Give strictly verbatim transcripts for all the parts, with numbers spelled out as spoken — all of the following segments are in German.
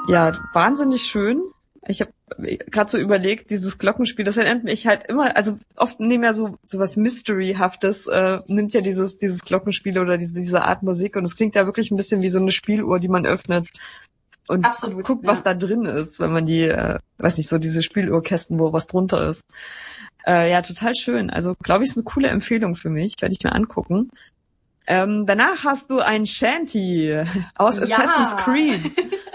Ja, wahnsinnig schön. Ich habe gerade so überlegt, dieses Glockenspiel, das erinnert mich halt immer, also oft nehmen ja so so was Mystery-haftes, äh, nimmt ja dieses dieses Glockenspiel oder diese diese Art Musik und es klingt ja wirklich ein bisschen wie so eine Spieluhr, die man öffnet und Absolut, guckt, ja. was da drin ist, wenn man die, äh, weiß nicht, so diese Spieluhrkästen, wo was drunter ist. Äh, ja, total schön. Also glaube ich, ist eine coole Empfehlung für mich, werde ich mir angucken. Ähm, danach hast du ein Shanty aus Ja. Assassin's Creed.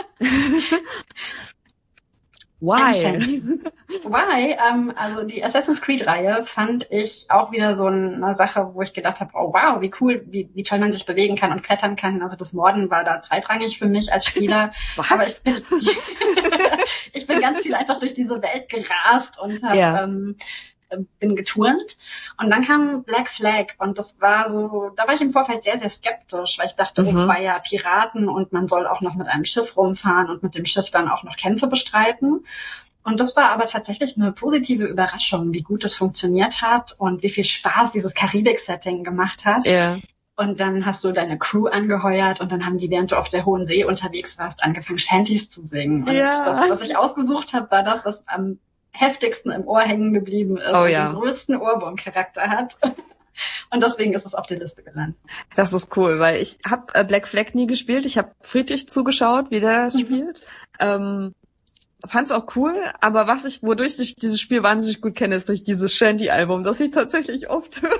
Why? Why? Ähm, also die Assassin's Creed-Reihe fand ich auch wieder so eine Sache, wo ich gedacht habe, oh wow, wie cool, wie, wie toll man sich bewegen kann und klettern kann. Also das Morden war da zweitrangig für mich als Spieler. Was? Aber ich bin, ich bin ganz viel einfach durch diese Welt gerast und hab, Ja. ähm, bin geturnt. Und dann kam Black Flag und das war so, da war ich im Vorfeld sehr, sehr skeptisch, weil ich dachte, Mhm. oh, war ja Piraten und man soll auch noch mit einem Schiff rumfahren und mit dem Schiff dann auch noch Kämpfe bestreiten. Und das war aber tatsächlich eine positive Überraschung, wie gut das funktioniert hat und wie viel Spaß dieses Karibik-Setting gemacht hat. Ja. Und dann hast du deine Crew angeheuert und dann haben die, während du auf der hohen See unterwegs warst, angefangen, Shanties zu singen. Und Ja. das, was ich ausgesucht habe, war das, was am heftigsten im Ohr hängen geblieben ist Oh, und ja. den größten Ohrwurm-Charakter hat. Und deswegen ist es auf die Liste gelandet. Das ist cool, weil ich habe äh, Black Flag nie gespielt. Ich habe Friedrich zugeschaut, wie der es Mhm. spielt. Ähm, fand's auch cool, aber was ich, wodurch ich dieses Spiel wahnsinnig gut kenne, ist durch dieses Shanty-Album, das ich tatsächlich oft höre.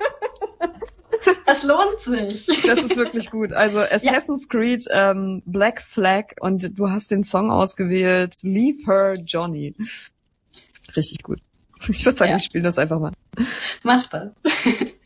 Es lohnt sich. Das ist wirklich gut. Also Assassin's ja. Creed, ähm, Black Flag und du hast den Song ausgewählt, Leave Her Johnny. Richtig gut. Ich würde sagen, ja. ich spiele das einfach mal. Mach das.